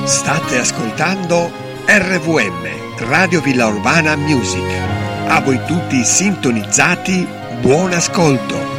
State ascoltando RVM, Radio Villa Urbana Music. A voi tutti sintonizzati, buon ascolto.